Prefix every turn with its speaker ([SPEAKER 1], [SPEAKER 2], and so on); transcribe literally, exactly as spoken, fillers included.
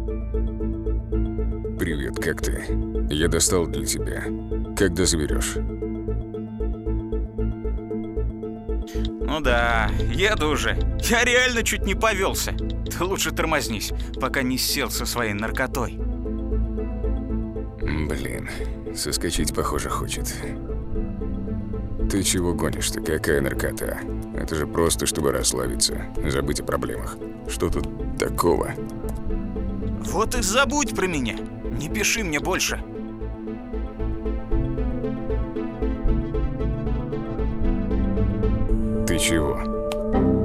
[SPEAKER 1] Привет, как ты? Я достал для тебя. Когда заберешь?
[SPEAKER 2] Ну да, еду уже. Я реально чуть не повелся. Ты лучше тормознись, пока не сел со своей наркотой.
[SPEAKER 1] Блин, соскочить, похоже, хочет. Ты чего гонишь-то? Какая наркота? Это же просто, чтобы расслабиться, забыть о проблемах. Что тут такого?
[SPEAKER 2] Вот и забудь про меня. Не пиши мне больше.
[SPEAKER 1] Ты чего?